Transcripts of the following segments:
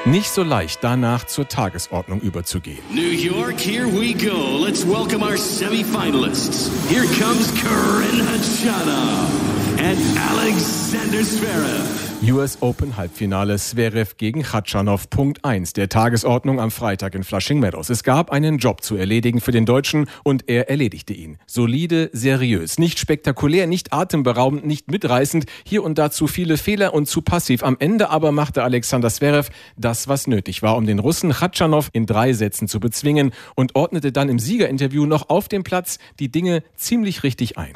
Nicht so leicht, danach zur Tagesordnung überzugehen. New York, here we go. Let's welcome our semi-finalists. Here comes Karen Khachanov and Alexander Zverev. US Open Halbfinale Zverev gegen Khachanov. Punkt 1 der Tagesordnung am Freitag in Flushing Meadows. Es gab einen Job zu erledigen für den Deutschen und er erledigte ihn. Solide, seriös, nicht spektakulär, nicht atemberaubend, nicht mitreißend, hier und da zu viele Fehler und zu passiv. Am Ende aber machte Alexander Zverev das, was nötig war, um den Russen Khachanov in 3 Sätzen zu bezwingen und ordnete dann im Siegerinterview noch auf dem Platz die Dinge ziemlich richtig ein.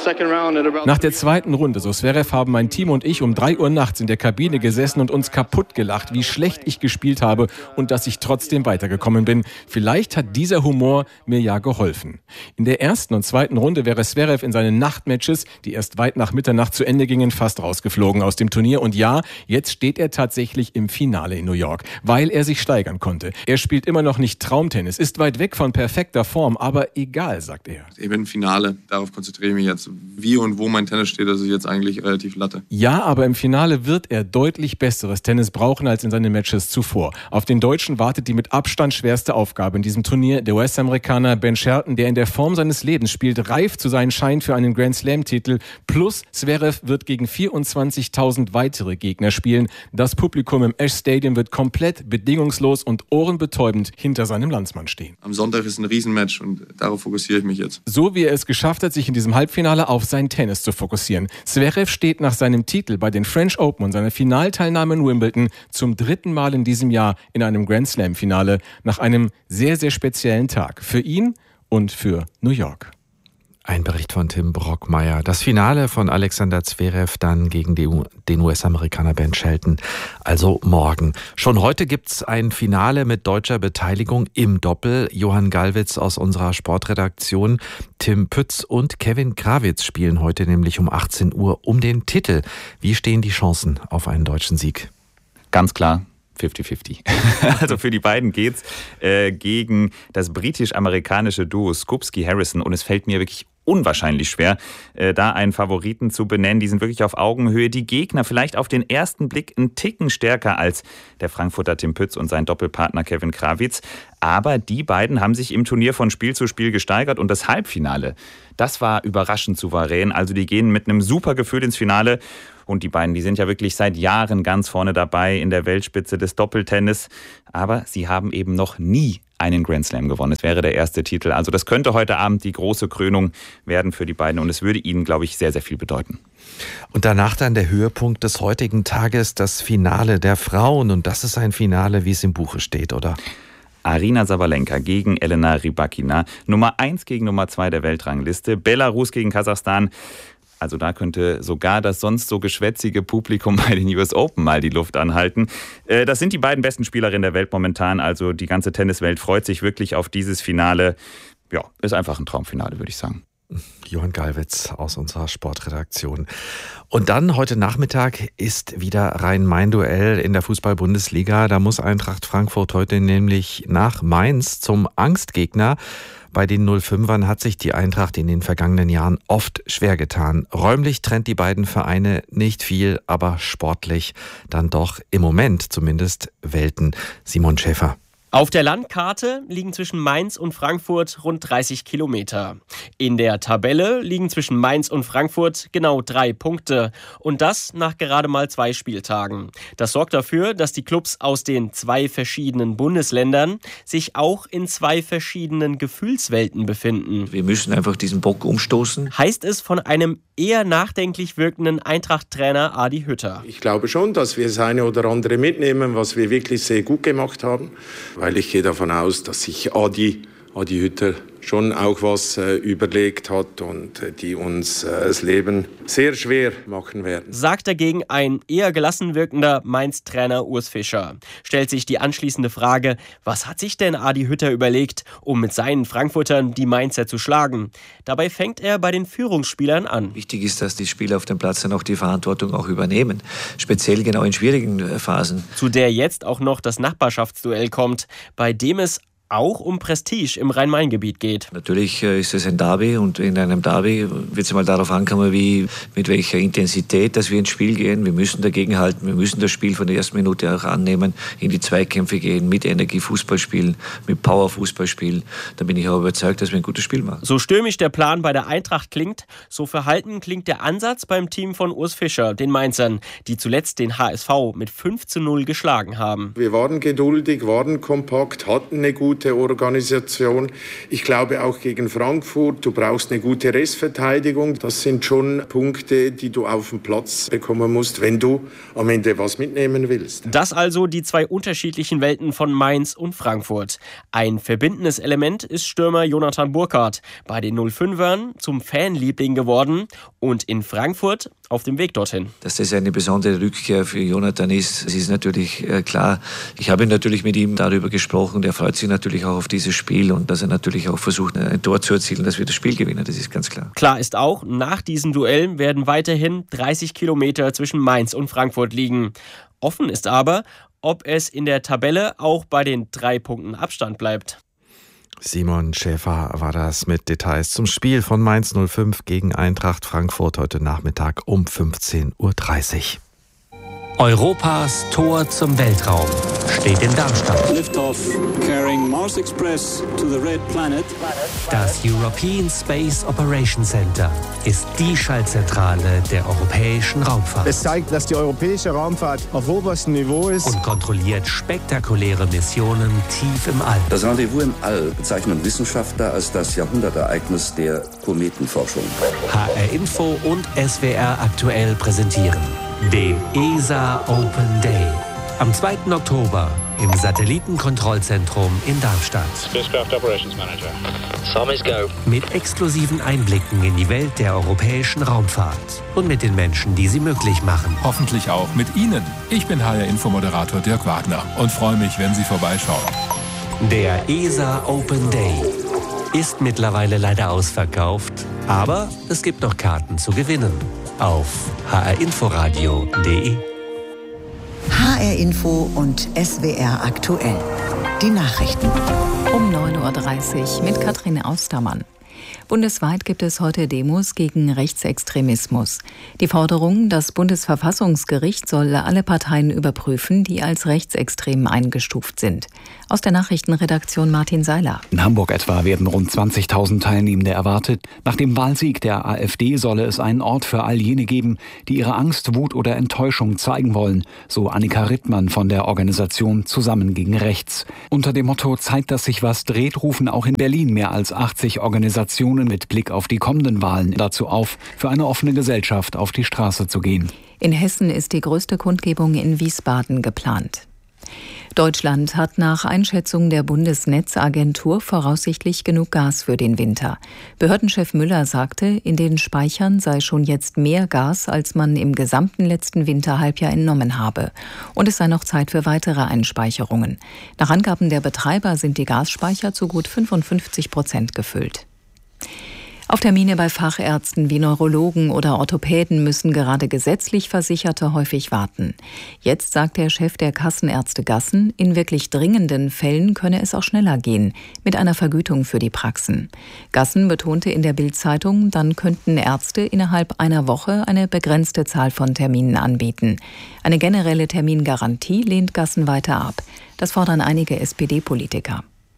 Nach der zweiten Runde, so Zverev, haben mein Team und ich um 3 Uhr nachts in der Kabine gesessen und uns kaputt gelacht, wie schlecht ich gespielt habe und dass ich trotzdem weitergekommen bin. Vielleicht hat dieser Humor mir ja geholfen. In der ersten und zweiten Runde wäre Zverev in seinen Nachtmatches, die erst weit nach Mitternacht zu Ende gingen, fast rausgeflogen aus dem Turnier. Und ja, jetzt steht er tatsächlich im Finale in New York, weil er sich steigern konnte. Er spielt immer noch nicht Traumtennis, ist weit weg von perfekter Form, aber egal, sagt er. Ich bin im Finale, darauf konzentriere ich mich jetzt. Wie und wo mein Tennis steht, das ist jetzt eigentlich relativ Latte. Ja, aber im Finale wird er deutlich besseres Tennis brauchen als in seinen Matches zuvor. Auf den Deutschen wartet die mit Abstand schwerste Aufgabe in diesem Turnier. Der US-Amerikaner Ben Shelton, der in der Form seines Lebens spielt, reif zu sein scheint für einen Grand-Slam-Titel. Plus Zverev wird gegen 24.000 weitere Gegner spielen. Das Publikum im Ash Stadium wird komplett bedingungslos und ohrenbetäubend hinter seinem Landsmann stehen. Am Sonntag ist ein Riesenmatch und darauf fokussiere ich mich jetzt. So wie er es geschafft hat, sich in diesem Halbfinale auf sein Tennis zu fokussieren. Zverev steht nach seinem Titel bei den French Open und seiner Finalteilnahme in Wimbledon zum 3. Mal in diesem Jahr in einem Grand-Slam-Finale nach einem sehr, sehr speziellen Tag. Für ihn und für New York. Ein Bericht von Tim Brockmeier. Das Finale von Alexander Zverev dann gegen den US-Amerikaner Ben Shelton, also morgen. Schon heute gibt's ein Finale mit deutscher Beteiligung im Doppel. Johann Gallwitz aus unserer Sportredaktion, Tim Pütz und Kevin Krawitz spielen heute nämlich um 18 Uhr um den Titel. Wie stehen die Chancen auf einen deutschen Sieg? Ganz klar 50-50. Also für die beiden geht's gegen das britisch-amerikanische Duo Skupski-Harrison und es fällt mir wirklich unwahrscheinlich schwer, da einen Favoriten zu benennen. Die sind wirklich auf Augenhöhe. Die Gegner vielleicht auf den ersten Blick einen Ticken stärker als der Frankfurter Tim Pütz und sein Doppelpartner Kevin Krawitz. Aber die beiden haben sich im Turnier von Spiel zu Spiel gesteigert und das Halbfinale, das war überraschend souverän. Also die gehen mit einem super Gefühl ins Finale. Und die beiden, die sind ja wirklich seit Jahren ganz vorne dabei in der Weltspitze des Doppeltennis. Aber sie haben eben noch nie einen Grand Slam gewonnen. Es wäre der erste Titel. Also das könnte heute Abend die große Krönung werden für die beiden. Und es würde ihnen, glaube ich, sehr, sehr viel bedeuten. Und danach dann der Höhepunkt des heutigen Tages, das Finale der Frauen. Und das ist ein Finale, wie es im Buche steht, oder? Aryna Sabalenka gegen Elena Rybakina. Nummer 1 gegen Nummer 2 der Weltrangliste. Belarus gegen Kasachstan. Also da könnte sogar das sonst so geschwätzige Publikum bei den US Open mal die Luft anhalten. Das sind die beiden besten Spielerinnen der Welt momentan. Also die ganze Tenniswelt freut sich wirklich auf dieses Finale. Ja, ist einfach ein Traumfinale, würde ich sagen. Johann Gallwitz aus unserer Sportredaktion. Und dann heute Nachmittag ist wieder Rhein-Main-Duell in der Fußball-Bundesliga. Da muss Eintracht Frankfurt heute nämlich nach Mainz zum Angstgegner. Bei den 05ern hat sich die Eintracht in den vergangenen Jahren oft schwer getan. Räumlich trennt die beiden Vereine nicht viel, aber sportlich dann doch im Moment zumindest Welten. Simon Schäfer. Auf der Landkarte liegen zwischen Mainz und Frankfurt rund 30 Kilometer. In der Tabelle liegen zwischen Mainz und Frankfurt genau 3 Punkte. Und das nach gerade mal 2 Spieltagen. Das sorgt dafür, dass die Clubs aus den 2 verschiedenen Bundesländern sich auch in 2 verschiedenen Gefühlswelten befinden. Wir müssen einfach diesen Bock umstoßen. Heißt es von einem eher nachdenklich wirkenden Eintracht-Trainer Adi Hütter. Ich glaube schon, dass wir das eine oder andere mitnehmen, was wir wirklich sehr gut gemacht haben. Weil ich gehe davon aus, dass sich Adi Hütter schon auch was überlegt hat und die uns das Leben sehr schwer machen werden. Sagt dagegen ein eher gelassen wirkender Mainz-Trainer Urs Fischer. Stellt sich die anschließende Frage, was hat sich denn Adi Hütter überlegt, um mit seinen Frankfurtern die Mainzer zu schlagen? Dabei fängt er bei den Führungsspielern an. Wichtig ist, dass die Spieler auf dem Platz dann auch die Verantwortung auch übernehmen. Speziell genau in schwierigen Phasen. Zu der jetzt auch noch das Nachbarschaftsduell kommt, bei dem es auch um Prestige im Rhein-Main-Gebiet geht. Natürlich ist es ein Derby und in einem Derby wird es mal darauf ankommen, mit welcher Intensität dass wir ins Spiel gehen. Wir müssen dagegen halten, wir müssen das Spiel von der ersten Minute auch annehmen, in die Zweikämpfe gehen, mit Energie Fußball spielen, mit Power Fußball spielen. Da bin ich auch überzeugt, dass wir ein gutes Spiel machen. So stürmisch der Plan bei der Eintracht klingt, so verhalten klingt der Ansatz beim Team von Urs Fischer, den Mainzern, die zuletzt den HSV mit 5:0 geschlagen haben. Wir waren geduldig, waren kompakt, hatten eine gute Organisation. Ich glaube auch gegen Frankfurt, du brauchst eine gute Restverteidigung. Das sind schon Punkte, die du auf dem Platz bekommen musst, wenn du am Ende was mitnehmen willst. Das also die zwei unterschiedlichen Welten von Mainz und Frankfurt. Ein verbindendes Element ist Stürmer Jonathan Burkardt, bei den 05ern zum Fanliebling geworden und in Frankfurt auf dem Weg dorthin. Dass das eine besondere Rückkehr für Jonathan ist, das ist natürlich klar. Ich habe natürlich mit ihm darüber gesprochen und er freut sich natürlich auch auf dieses Spiel und dass er natürlich auch versucht, ein Tor zu erzielen, dass wir das Spiel gewinnen, das ist ganz klar. Klar ist auch, nach diesem Duell werden weiterhin 30 Kilometer zwischen Mainz und Frankfurt liegen. Offen ist aber, ob es in der Tabelle auch bei den 3 Punkten Abstand bleibt. Simon Schäfer war das mit Details zum Spiel von Mainz 05 gegen Eintracht Frankfurt heute Nachmittag um 15:30 Uhr. Europas Tor zum Weltraum steht in Darmstadt. Liftoff carrying Mars Express to the Red Planet. Das European Space Operations Center ist die Schaltzentrale der europäischen Raumfahrt. Es zeigt, dass die europäische Raumfahrt auf oberstem Niveau ist und kontrolliert spektakuläre Missionen tief im All. Das Rendezvous im All bezeichnen Wissenschaftler als das Jahrhundertereignis der Kometenforschung. HR Info und SWR aktuell präsentieren den ESA Open Day. Am 2. Oktober im Satellitenkontrollzentrum in Darmstadt. Spacecraft Operations Manager. Some is go. Mit exklusiven Einblicken in die Welt der europäischen Raumfahrt und mit den Menschen, die sie möglich machen. Hoffentlich auch mit Ihnen. Ich bin HR-Info-Moderator Dirk Wagner und freue mich, wenn Sie vorbeischauen. Der ESA Open Day ist mittlerweile leider ausverkauft, aber es gibt noch Karten zu gewinnen. Auf hrinforadio.de. HR Info und SWR aktuell. Die Nachrichten. Um 9:30 Uhr mit Katrin Austermann. Bundesweit gibt es heute Demos gegen Rechtsextremismus. Die Forderung, das Bundesverfassungsgericht soll alle Parteien überprüfen, die als rechtsextrem eingestuft sind. Aus der Nachrichtenredaktion Martin Seiler. In Hamburg etwa werden rund 20.000 Teilnehmende erwartet. Nach dem Wahlsieg der AfD solle es einen Ort für all jene geben, die ihre Angst, Wut oder Enttäuschung zeigen wollen, so Annika Rittmann von der Organisation Zusammen gegen Rechts. Unter dem Motto Zeit, dass sich was dreht, rufen auch in Berlin mehr als 80 Organisationen mit Blick auf die kommenden Wahlen dazu auf, für eine offene Gesellschaft auf die Straße zu gehen. In Hessen ist die größte Kundgebung in Wiesbaden geplant. Deutschland hat nach Einschätzung der Bundesnetzagentur voraussichtlich genug Gas für den Winter. Behördenchef Müller sagte, in den Speichern sei schon jetzt mehr Gas, als man im gesamten letzten Winterhalbjahr entnommen habe. Und es sei noch Zeit für weitere Einspeicherungen. Nach Angaben der Betreiber sind die Gasspeicher zu gut 55% gefüllt. Auf Termine bei Fachärzten wie Neurologen oder Orthopäden müssen gerade gesetzlich Versicherte häufig warten. Jetzt sagt der Chef der Kassenärzte Gassen, in wirklich dringenden Fällen könne es auch schneller gehen, mit einer Vergütung für die Praxen. Gassen betonte in der Bild-Zeitung, dann könnten Ärzte innerhalb einer Woche eine begrenzte Zahl von Terminen anbieten. Eine generelle Termingarantie lehnt Gassen weiter ab. Das fordern einige SPD-Politiker.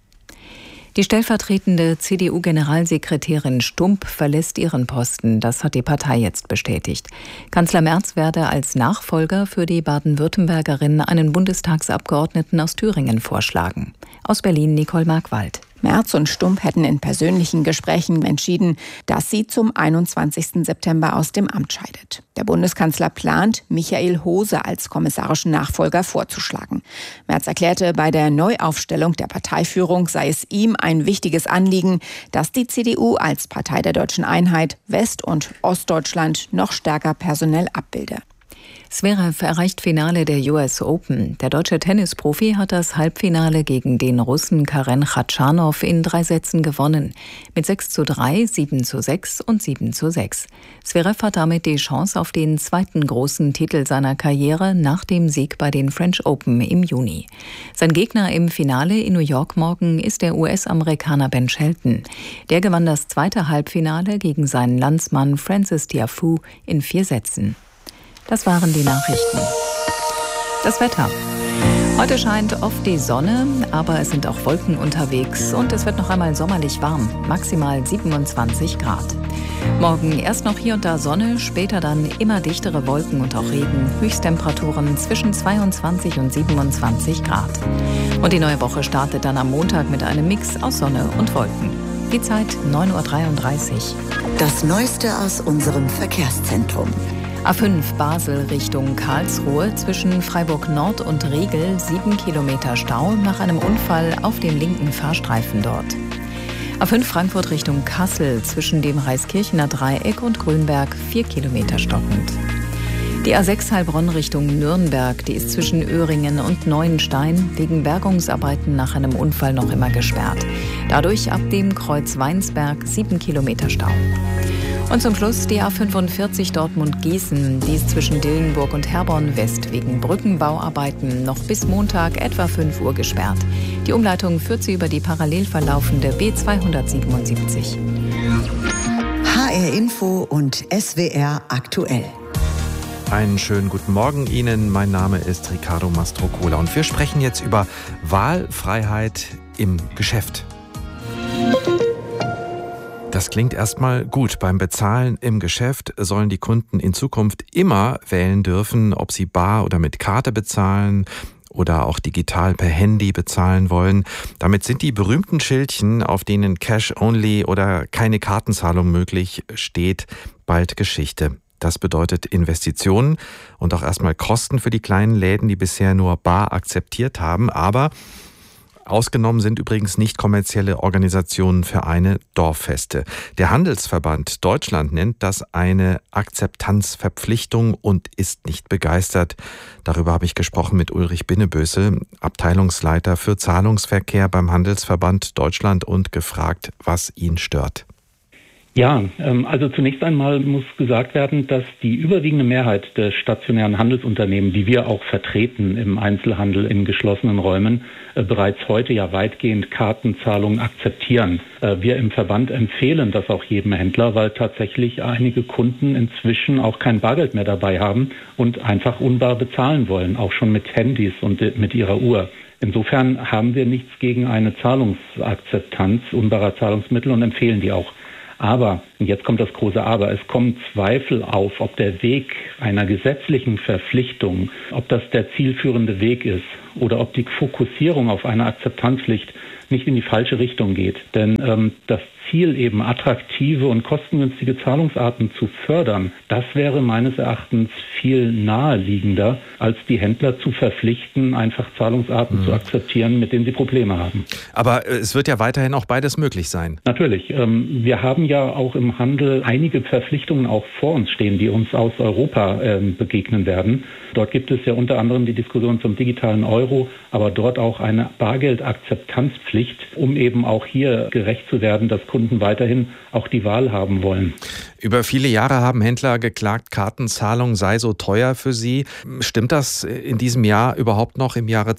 Die stellvertretende CDU-Generalsekretärin Stumpp verlässt ihren Posten. Das hat die Partei jetzt bestätigt. Kanzler Merz werde als Nachfolger für die Baden-Württembergerin einen Bundestagsabgeordneten aus Thüringen vorschlagen. Aus Berlin Nicole Markwald. Merz und Stumpp hätten in persönlichen Gesprächen entschieden, dass sie zum 21. September aus dem Amt scheidet. Der Bundeskanzler plant, Michael Hose als kommissarischen Nachfolger vorzuschlagen. Merz erklärte, bei der Neuaufstellung der Parteiführung sei es ihm ein wichtiges Anliegen, dass die CDU als Partei der Deutschen Einheit West- und Ostdeutschland noch stärker personell abbilde. Zverev erreicht Finale der US Open. Der deutsche Tennisprofi hat das Halbfinale gegen den Russen Karen Khachanov in 3 Sätzen gewonnen. Mit 6:3, 7:6 und 7:6. Zverev hat damit die Chance auf den zweiten großen Titel seiner Karriere nach dem Sieg bei den French Open im Juni. Sein Gegner im Finale in New York morgen ist der US-Amerikaner Ben Shelton. Der gewann das zweite Halbfinale gegen seinen Landsmann Francis Tiafoe in 4 Sätzen. Das waren die Nachrichten. Das Wetter. Heute scheint oft die Sonne, aber es sind auch Wolken unterwegs und es wird noch einmal sommerlich warm, maximal 27 Grad. Morgen erst noch hier und da Sonne, später dann immer dichtere Wolken und auch Regen, Höchsttemperaturen zwischen 22 und 27 Grad. Und die neue Woche startet dann am Montag mit einem Mix aus Sonne und Wolken. Die Zeit 9:33 Uhr. Das Neueste aus unserem Verkehrszentrum. A5 Basel Richtung Karlsruhe zwischen Freiburg Nord und Riegel 7 Kilometer Stau nach einem Unfall auf dem linken Fahrstreifen dort. A5 Frankfurt Richtung Kassel zwischen dem Reiskirchener Dreieck und Grünberg 4 Kilometer stockend. Die A6 Heilbronn Richtung Nürnberg, die ist zwischen Öhringen und Neuenstein wegen Bergungsarbeiten nach einem Unfall noch immer gesperrt. Dadurch ab dem Kreuz Weinsberg 7 Kilometer Stau. Und zum Schluss die A45 Dortmund-Gießen, die ist zwischen Dillenburg und Herborn West wegen Brückenbauarbeiten noch bis Montag etwa 5 Uhr gesperrt. Die Umleitung führt sie über die parallel verlaufende B277. HR Info und SWR aktuell. Einen schönen guten Morgen Ihnen. Mein Name ist Ricardo Mastrocola und wir sprechen jetzt über Wahlfreiheit im Geschäft. Das klingt erstmal gut. Beim Bezahlen im Geschäft sollen die Kunden in Zukunft immer wählen dürfen, ob sie bar oder mit Karte bezahlen oder auch digital per Handy bezahlen wollen. Damit sind die berühmten Schildchen, auf denen Cash Only oder keine Kartenzahlung möglich steht, bald Geschichte. Das bedeutet Investitionen und auch erstmal Kosten für die kleinen Läden, die bisher nur bar akzeptiert haben. Aber ausgenommen sind übrigens nicht kommerzielle Organisationen, Vereine, Dorffeste. Der Handelsverband Deutschland nennt das eine Akzeptanzverpflichtung und ist nicht begeistert. Darüber habe ich gesprochen mit Ulrich Binneböse, Abteilungsleiter für Zahlungsverkehr beim Handelsverband Deutschland, und gefragt, was ihn stört. Ja, also zunächst einmal muss gesagt werden, dass die überwiegende Mehrheit der stationären Handelsunternehmen, die wir auch vertreten im Einzelhandel in geschlossenen Räumen, bereits heute ja weitgehend Kartenzahlungen akzeptieren. Wir im Verband empfehlen das auch jedem Händler, weil tatsächlich einige Kunden inzwischen auch kein Bargeld mehr dabei haben und einfach unbar bezahlen wollen, auch schon mit Handys und mit ihrer Uhr. Insofern haben wir nichts gegen eine Zahlungsakzeptanz unbarer Zahlungsmittel und empfehlen die auch. Aber, und jetzt kommt das große Aber, es kommen Zweifel auf, ob der Weg einer gesetzlichen Verpflichtung, ob das der zielführende Weg ist oder ob die Fokussierung auf eine Akzeptanzpflicht nicht in die falsche Richtung geht. Denn das Ziel, eben attraktive und kostengünstige Zahlungsarten zu fördern, das wäre meines Erachtens viel naheliegender, als die Händler zu verpflichten, einfach Zahlungsarten zu akzeptieren, mit denen sie Probleme haben. Aber es wird ja weiterhin auch beides möglich sein. Natürlich. Wir haben ja auch im Handel einige Verpflichtungen auch vor uns stehen, die uns aus Europa begegnen werden. Dort gibt es ja unter anderem die Diskussion zum digitalen Euro, aber dort auch eine Bargeldakzeptanzpflicht, um eben auch hier gerecht zu werden, dass Kunden weiterhin auch die Wahl haben wollen. Über viele Jahre haben Händler geklagt, Kartenzahlung sei so teuer für sie. Stimmt das in diesem Jahr überhaupt noch, im Jahre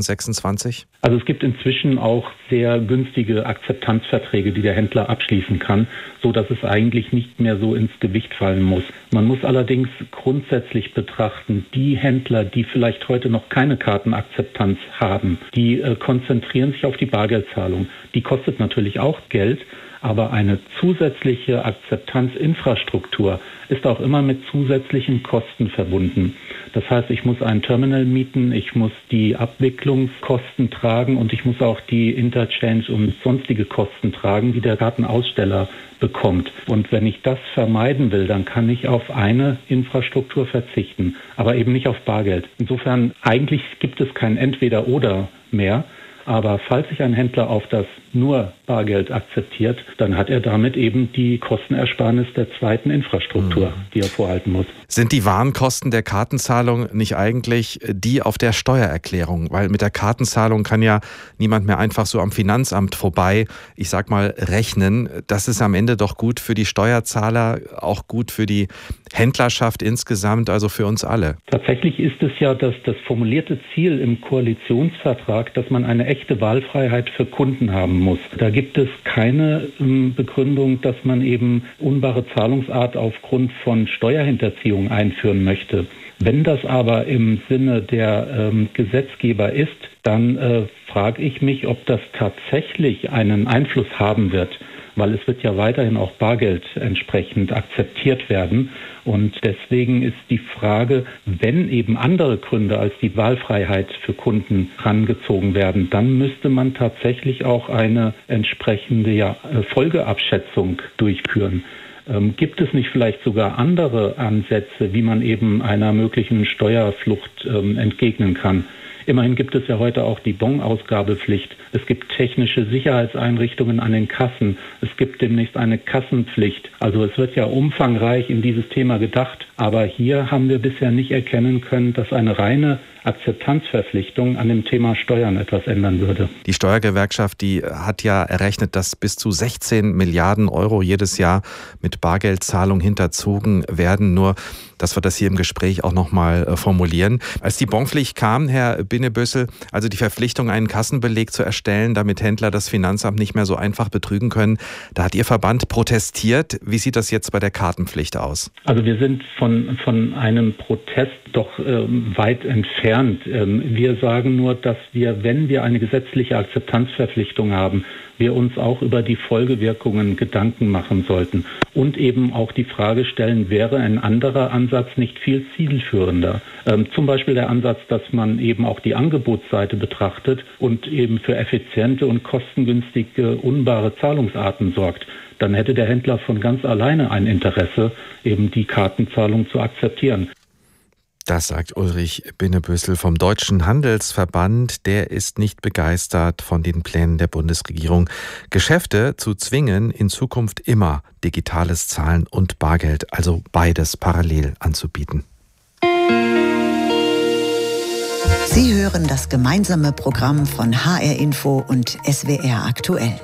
2026? Also es gibt inzwischen auch sehr günstige Akzeptanzverträge, die der Händler abschließen kann, so dass es eigentlich nicht mehr so ins Gewicht fallen muss. Man muss allerdings grundsätzlich betrachten, die Händler, die vielleicht heute noch keine Kartenakzeptanz haben, die konzentrieren sich auf die Bargeldzahlung. Die kostet natürlich auch Geld, aber eine zusätzliche Akzeptanzinfrastruktur ist auch immer mit zusätzlichen Kosten verbunden. Das heißt, ich muss ein Terminal mieten, ich muss die Abwicklungskosten tragen und ich muss auch die Interchange und sonstige Kosten tragen, die der Kartenaussteller bekommt. Und wenn ich das vermeiden will, dann kann ich auf eine Infrastruktur verzichten, aber eben nicht auf Bargeld. Insofern, eigentlich gibt es kein Entweder-Oder mehr. Aber falls sich ein Händler auf das nur Bargeld akzeptiert, dann hat er damit eben die Kostenersparnis der zweiten Infrastruktur, die er vorhalten muss. Sind die Warenkosten der Kartenzahlung nicht eigentlich die auf der Steuererklärung? Weil mit der Kartenzahlung kann ja niemand mehr einfach so am Finanzamt vorbei, ich sag mal, rechnen. Das ist am Ende doch gut für die Steuerzahler, auch gut für die Händlerschaft insgesamt, also für uns alle. Tatsächlich ist es ja das formulierte Ziel im Koalitionsvertrag, dass man eine echte Wahlfreiheit für Kunden haben muss. Da gibt es keine Begründung, dass man eben unbare Zahlungsart aufgrund von Steuerhinterziehung einführen möchte. Wenn das aber im Sinne der Gesetzgeber ist, dann frage ich mich, ob das tatsächlich einen Einfluss haben wird, weil es wird ja weiterhin auch Bargeld entsprechend akzeptiert werden. Und deswegen ist die Frage, wenn eben andere Gründe als die Wahlfreiheit für Kunden herangezogen werden, dann müsste man tatsächlich auch eine entsprechende Folgeabschätzung durchführen. Gibt es nicht vielleicht sogar andere Ansätze, wie man eben einer möglichen Steuerflucht entgegnen kann? Immerhin gibt es ja heute auch die Bon-Ausgabepflicht. Es gibt technische Sicherheitseinrichtungen an den Kassen. Es gibt demnächst eine Kassenpflicht. Also es wird ja umfangreich in dieses Thema gedacht. Aber hier haben wir bisher nicht erkennen können, dass eine reine Akzeptanzverpflichtung an dem Thema Steuern etwas ändern würde. Die Steuergewerkschaft, die hat ja errechnet, dass bis zu 16 Milliarden Euro jedes Jahr mit Bargeldzahlung hinterzogen werden. Nur, dass wir das hier im Gespräch auch nochmal formulieren. Als die Bonpflicht kam, Herr Binnebössel, also die Verpflichtung, einen Kassenbeleg zu erstellen, damit Händler das Finanzamt nicht mehr so einfach betrügen können, da hat Ihr Verband protestiert. Wie sieht das jetzt bei der Kartenpflicht aus? Also wir sind von einem Protest doch weit entfernt. Wir sagen nur, dass wir, wenn wir eine gesetzliche Akzeptanzverpflichtung haben, wir uns auch über die Folgewirkungen Gedanken machen sollten und eben auch die Frage stellen, wäre ein anderer Ansatz nicht viel zielführender? Zum Beispiel der Ansatz, dass man eben auch die Angebotsseite betrachtet und eben für effiziente und kostengünstige unbare Zahlungsarten sorgt. Dann hätte der Händler von ganz alleine ein Interesse, eben die Kartenzahlung zu akzeptieren. Das sagt Ulrich Binnebössel vom Deutschen Handelsverband. Der ist nicht begeistert von den Plänen der Bundesregierung, Geschäfte zu zwingen, in Zukunft immer digitales Zahlen und Bargeld, also beides parallel anzubieten. Sie hören das gemeinsame Programm von HR Info und SWR aktuell.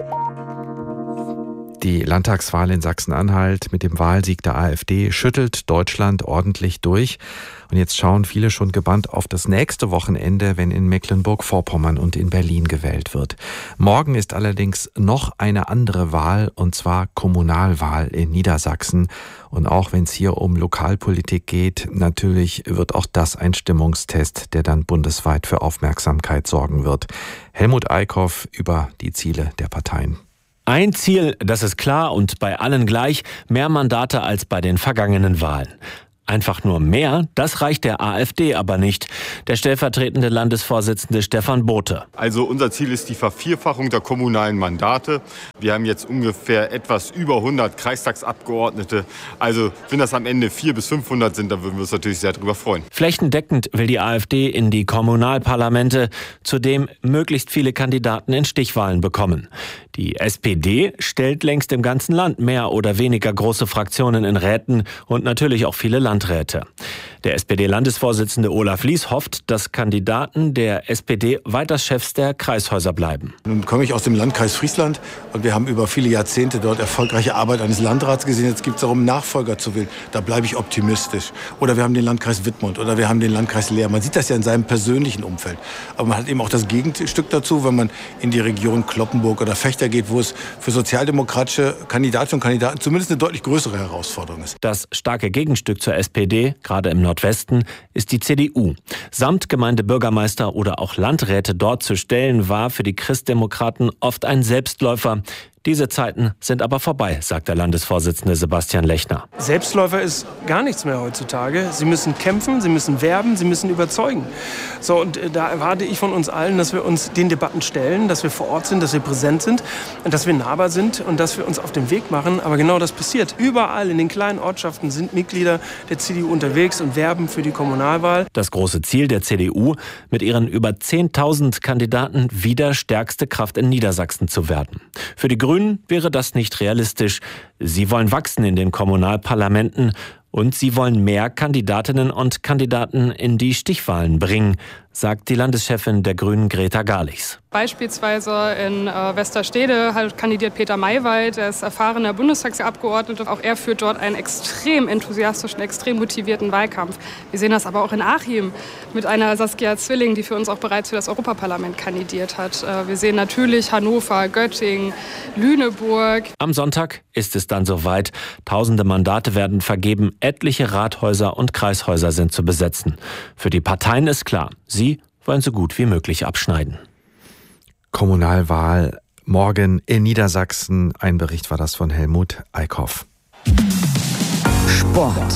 Die Landtagswahl in Sachsen-Anhalt mit dem Wahlsieg der AfD schüttelt Deutschland ordentlich durch. Und jetzt schauen viele schon gebannt auf das nächste Wochenende, wenn in Mecklenburg-Vorpommern und in Berlin gewählt wird. Morgen ist allerdings noch eine andere Wahl, und zwar Kommunalwahl in Niedersachsen. Und auch wenn es hier um Lokalpolitik geht, natürlich wird auch das ein Stimmungstest, der dann bundesweit für Aufmerksamkeit sorgen wird. Helmut Eickhoff über die Ziele der Parteien. Ein Ziel, das ist klar und bei allen gleich, mehr Mandate als bei den vergangenen Wahlen. Einfach nur mehr, das reicht der AfD aber nicht. Der stellvertretende Landesvorsitzende Stefan Bothe. Also unser Ziel ist die Vervierfachung der kommunalen Mandate. Wir haben jetzt ungefähr etwas über 100 Kreistagsabgeordnete. Also wenn das am Ende 400 bis 500 sind, dann würden wir uns natürlich sehr darüber freuen. Flächendeckend will die AfD in die Kommunalparlamente, zudem möglichst viele Kandidaten in Stichwahlen bekommen. Die SPD stellt längst im ganzen Land mehr oder weniger große Fraktionen in Räten und natürlich auch viele Landräte. Der SPD-Landesvorsitzende Olaf Lies hofft, dass Kandidaten der SPD weiter Chefs der Kreishäuser bleiben. Nun komme ich aus dem Landkreis Friesland und wir haben über viele Jahrzehnte dort erfolgreiche Arbeit eines Landrats gesehen. Jetzt geht es darum, Nachfolger zu wählen. Da bleibe ich optimistisch. Oder wir haben den Landkreis Wittmund oder wir haben den Landkreis Leer. Man sieht das ja in seinem persönlichen Umfeld. Aber man hat eben auch das Gegenstück dazu, wenn man in die Region Cloppenburg oder Vechta geht, wo es für sozialdemokratische Kandidatinnen und Kandidaten zumindest eine deutlich größere Herausforderung ist. Das starke Gegenstück zur SPD, gerade im Nordwesten, ist die CDU. Samt Gemeindebürgermeister oder auch Landräte dort zu stellen, war für die Christdemokraten oft ein Selbstläufer. Diese Zeiten sind aber vorbei, sagt der Landesvorsitzende Sebastian Lechner. Selbstläufer ist gar nichts mehr heutzutage. Sie müssen kämpfen, sie müssen werben, sie müssen überzeugen. So, und da erwarte ich von uns allen, dass wir uns den Debatten stellen, dass wir vor Ort sind, dass wir präsent sind, dass wir nahbar sind und dass wir uns auf den Weg machen. Aber genau das passiert. Überall in den kleinen Ortschaften sind Mitglieder der CDU unterwegs und werben für die Kommunalwahl. Das große Ziel der CDU, mit ihren über 10.000 Kandidaten wieder stärkste Kraft in Niedersachsen zu werden. Für die Grünen wäre das nicht realistisch. Sie wollen wachsen in den Kommunalparlamenten und sie wollen mehr Kandidatinnen und Kandidaten in die Stichwahlen bringen, sagt die Landeschefin der Grünen Greta Garlichs. Beispielsweise in Westerstede kandidiert Peter Maywald, der ist erfahrener Bundestagsabgeordneter. Auch er führt dort einen extrem enthusiastischen, extrem motivierten Wahlkampf. Wir sehen das aber auch in Achim mit einer Saskia Zwilling, die für uns auch bereits für das Europaparlament kandidiert hat. Wir sehen natürlich Hannover, Göttingen, Lüneburg. Am Sonntag ist es dann soweit. Tausende Mandate werden vergeben. Etliche Rathäuser und Kreishäuser sind zu besetzen. Für die Parteien ist klar, sie wollen so gut wie möglich abschneiden. Kommunalwahl morgen in Niedersachsen. Ein Bericht war das von Helmut Eickhoff. Sport.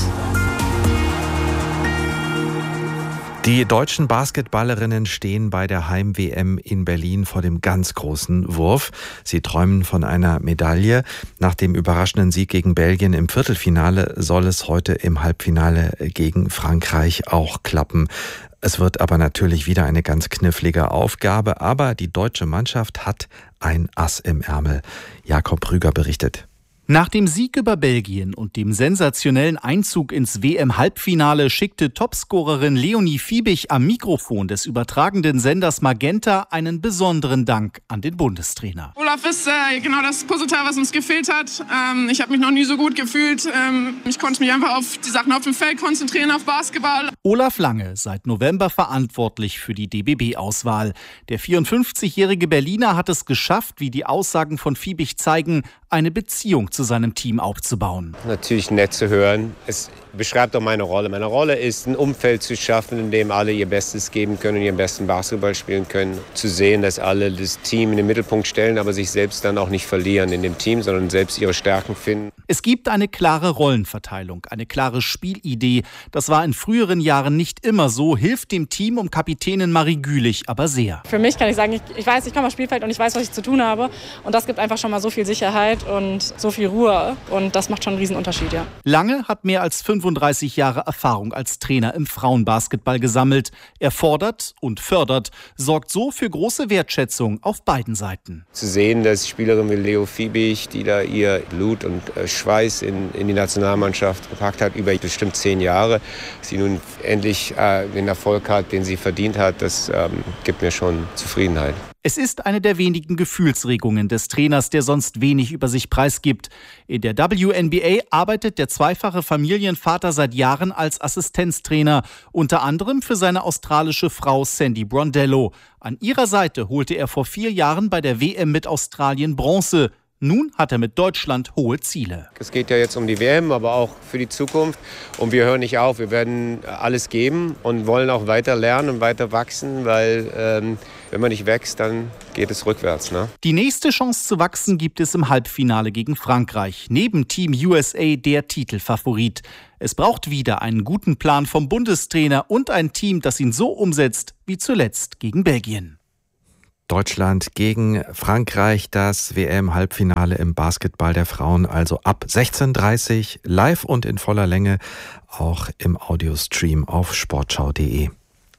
Die deutschen Basketballerinnen stehen bei der Heim-WM in Berlin vor dem ganz großen Wurf. Sie träumen von einer Medaille. Nach dem überraschenden Sieg gegen Belgien im Viertelfinale soll es heute im Halbfinale gegen Frankreich auch klappen. Es wird aber natürlich wieder eine ganz knifflige Aufgabe, aber die deutsche Mannschaft hat ein Ass im Ärmel. Jakob Rüger berichtet. Nach dem Sieg über Belgien und dem sensationellen Einzug ins WM-Halbfinale schickte Topscorerin Leonie Fiebig am Mikrofon des übertragenden Senders Magenta einen besonderen Dank an den Bundestrainer. Olaf ist genau das Puzzleteil, was uns gefehlt hat. Ich habe mich noch nie so gut gefühlt. Ich konnte mich einfach auf die Sachen auf dem Feld konzentrieren, auf Basketball. Olaf Lange, seit November verantwortlich für die DBB-Auswahl. Der 54-jährige Berliner hat es geschafft, wie die Aussagen von Fiebig zeigen, eine Beziehung zu seinem Team aufzubauen. Natürlich nett zu hören. Es beschreibt auch meine Rolle. Meine Rolle ist, ein Umfeld zu schaffen, in dem alle ihr Bestes geben können und ihren besten Basketball spielen können. Zu sehen, dass alle das Team in den Mittelpunkt stellen, aber sich selbst dann auch nicht verlieren in dem Team, sondern selbst ihre Stärken finden. Es gibt eine klare Rollenverteilung, eine klare Spielidee. Das war in früheren Jahren nicht immer so, hilft dem Team um Kapitänin Marie Gülich aber sehr. Für mich kann ich sagen, ich weiß, ich komme aufs Spielfeld und ich weiß, was ich zu tun habe. Und das gibt einfach schon mal so viel Sicherheit und so viel Ruhe. Und das macht schon einen riesen Unterschied, ja. Lange hat mehr als 35 Jahre Erfahrung als Trainer im Frauenbasketball gesammelt. Er fordert und fördert, sorgt so für große Wertschätzung auf beiden Seiten. Zu sehen, dass Spielerin wie Leo Fiebig, die da ihr Blut und Schweiß in die Nationalmannschaft gepackt hat, über bestimmt 10 Jahre, sie nun endlich den Erfolg hat, den sie verdient hat, das gibt mir schon Zufriedenheit. Es ist eine der wenigen Gefühlsregungen des Trainers, der sonst wenig über sich preisgibt. In der WNBA arbeitet der zweifache Familienvater seit Jahren als Assistenztrainer, unter anderem für seine australische Frau Sandy Brondello. An ihrer Seite holte er vor 4 Jahren bei der WM mit Australien Bronze. Nun hat er mit Deutschland hohe Ziele. Es geht ja jetzt um die WM, aber auch für die Zukunft. Und wir hören nicht auf. Wir werden alles geben und wollen auch weiter lernen und weiter wachsen, weil wenn man nicht wächst, dann geht es rückwärts. Ne? Die nächste Chance zu wachsen gibt es im Halbfinale gegen Frankreich. Neben Team USA der Titelfavorit. Es braucht wieder einen guten Plan vom Bundestrainer und ein Team, das ihn so umsetzt wie zuletzt gegen Belgien. Deutschland gegen Frankreich, das WM-Halbfinale im Basketball der Frauen, also ab 16:30 live und in voller Länge, auch im Audiostream auf sportschau.de.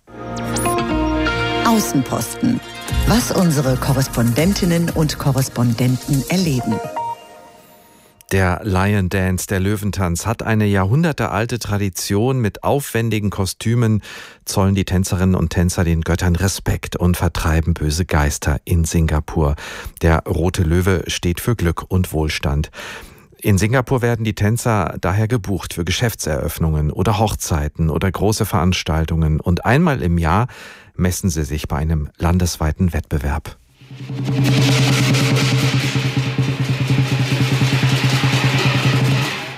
Außenposten. Was unsere Korrespondentinnen und Korrespondenten erleben. Der Lion Dance, der Löwentanz, hat eine jahrhundertealte Tradition. Mit aufwendigen Kostümen zollen die Tänzerinnen und Tänzer den Göttern Respekt und vertreiben böse Geister in Singapur. Der rote Löwe steht für Glück und Wohlstand. In Singapur werden die Tänzer daher gebucht für Geschäftseröffnungen oder Hochzeiten oder große Veranstaltungen. Und einmal im Jahr messen sie sich bei einem landesweiten Wettbewerb.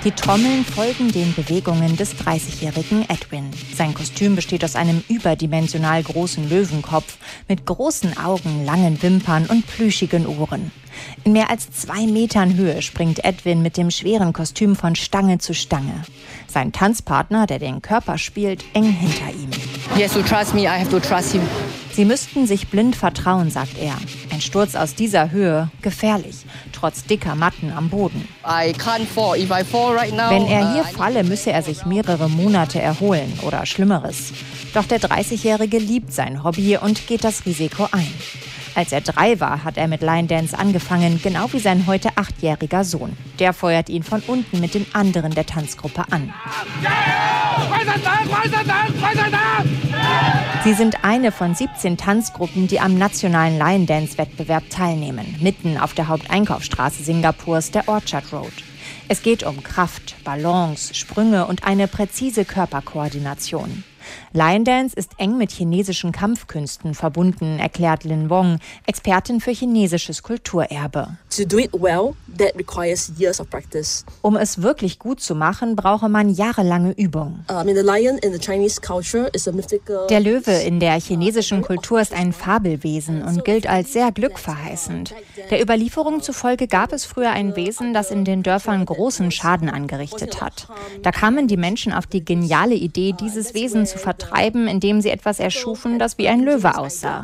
Die Trommeln folgen den Bewegungen des 30-jährigen Edwin. Sein Kostüm besteht aus einem überdimensional großen Löwenkopf mit großen Augen, langen Wimpern und plüschigen Ohren. In mehr als 2 Metern Höhe springt Edwin mit dem schweren Kostüm von Stange zu Stange. Sein Tanzpartner, der den Körper spielt, eng hinter ihm. Yes, to trust me, I have to trust him. Sie müssten sich blind vertrauen, sagt er. Ein Sturz aus dieser Höhe, gefährlich, trotz dicker Matten am Boden. I can't fall. If I fall right now, wenn er hier falle, müsse er sich mehrere Monate erholen oder Schlimmeres. Doch der 30-Jährige liebt sein Hobby und geht das Risiko ein. Als er 3 war, hat er mit Line Dance angefangen, genau wie sein heute 8-jähriger Sohn. Der feuert ihn von unten mit den anderen der Tanzgruppe an. Sie sind eine von 17 Tanzgruppen, die am nationalen Line Dance Wettbewerb teilnehmen, mitten auf der Haupteinkaufsstraße Singapurs, der Orchard Road. Es geht um Kraft, Balance, Sprünge und eine präzise Körperkoordination. Line Dance ist eng mit chinesischen Kampfkünsten verbunden, erklärt Lin Wong, Expertin für chinesisches Kulturerbe. Um es wirklich gut zu machen, brauche man jahrelange Übung. Der Löwe in der chinesischen Kultur ist ein Fabelwesen und gilt als sehr glückverheißend. Der Überlieferung zufolge gab es früher ein Wesen, das in den Dörfern großen Schaden angerichtet hat. Da kamen die Menschen auf die geniale Idee, dieses Wesen zu vertreiben, indem sie etwas erschufen, das wie ein Löwe aussah.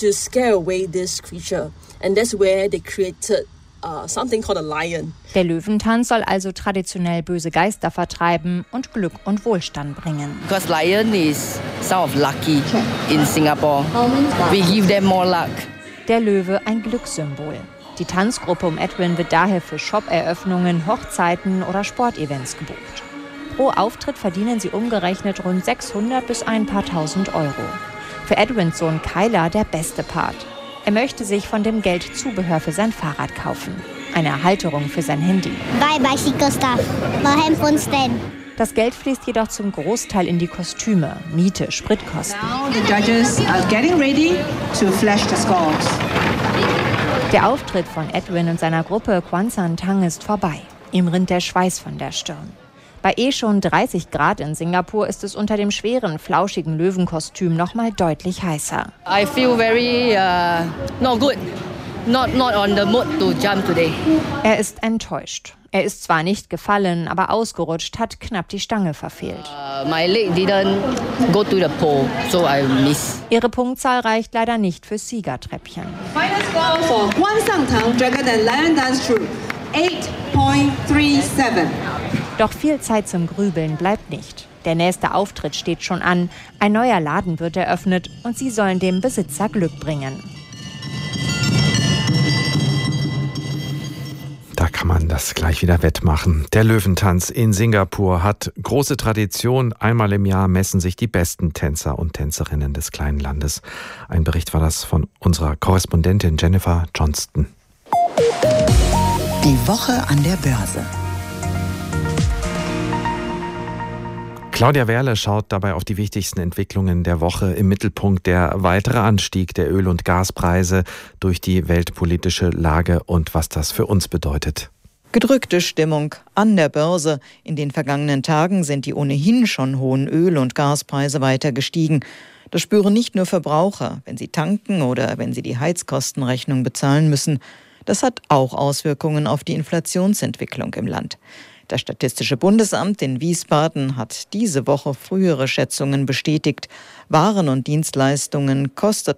Der Löwentanz soll also traditionell böse Geister vertreiben und Glück und Wohlstand bringen. Because lion is sort of lucky in Singapore. We give them more luck. Der Löwe ein Glückssymbol. Die Tanzgruppe um Edwin wird daher für Shop-Eröffnungen, Hochzeiten oder Sportevents gebucht. Pro Auftritt verdienen sie umgerechnet rund 600 bis ein paar tausend Euro. Für Edwins Sohn Kyler der beste Part. Er möchte sich von dem Geld Zubehör für sein Fahrrad kaufen. Eine Halterung für sein Handy. Buy bicycle stuff. My handphone stand. Das Geld fließt jedoch zum Großteil in die Kostüme, Miete, Spritkosten. Now the judges are getting ready to flash the scores. Der Auftritt von Edwin und seiner Gruppe Kwanzan Tang ist vorbei. Ihm rinnt der Schweiß von der Stirn. Bei schon 30 Grad in Singapur ist es unter dem schweren, flauschigen Löwenkostüm noch mal deutlich heißer. I feel very not good. Not on the mood to jump today. Er ist enttäuscht. Er ist zwar nicht gefallen, aber ausgerutscht, hat knapp die Stange verfehlt. My leg didn't go to the pole, so I miss. Ihre Punktzahl reicht leider nicht fürs Siegertreppchen. Final score for Kwanzan Tang Dragon and Lion Dance Troupe 8.37. Doch viel Zeit zum Grübeln bleibt nicht. Der nächste Auftritt steht schon an, ein neuer Laden wird eröffnet und sie sollen dem Besitzer Glück bringen. Da kann man das gleich wieder wettmachen. Der Löwentanz in Singapur hat große Tradition. Einmal im Jahr messen sich die besten Tänzer und Tänzerinnen des kleinen Landes. Ein Bericht war das von unserer Korrespondentin Jennifer Johnston. Die Woche an der Börse. Claudia Werle schaut dabei auf die wichtigsten Entwicklungen der Woche. Im Mittelpunkt der weitere Anstieg der Öl- und Gaspreise durch die weltpolitische Lage und was das für uns bedeutet. Gedrückte Stimmung an der Börse. In den vergangenen Tagen sind die ohnehin schon hohen Öl- und Gaspreise weiter gestiegen. Das spüren nicht nur Verbraucher, wenn sie tanken oder wenn sie die Heizkostenrechnung bezahlen müssen. Das hat auch Auswirkungen auf die Inflationsentwicklung im Land. Das Statistische Bundesamt in Wiesbaden hat diese Woche frühere Schätzungen bestätigt. Waren und Dienstleistungen kosteten